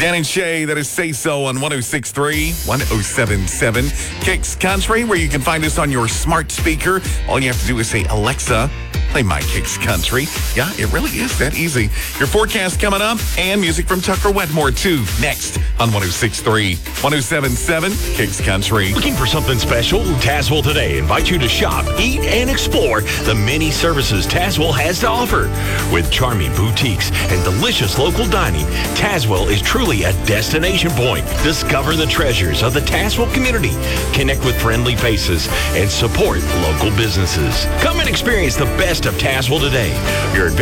Dan and Shay, that is Say So on 106.3, 107.7 Kicks Country, where you can find us on your smart speaker. All you have to do is say, Alexa, play My Kicks Country. Yeah, it really is that easy. Your forecast coming up and music from Tucker Wetmore, too, next on 106.3, 107.7 Kicks Country. Looking for something special? Tazewell Today invites you to shop, eat, and explore the many services Tazewell has to offer. With charming boutiques and delicious local dining, Tazewell is truly a destination point. Discover the treasures of the Tazewell community, connect with friendly faces, and support local businesses. Come and experience the best of Tazewell today. Your